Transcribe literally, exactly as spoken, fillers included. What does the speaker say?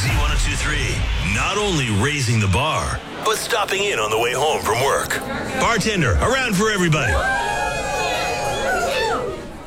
Z ten twenty-three, not only raising the bar, but stopping in on the way home from work. Bartender, around for everybody.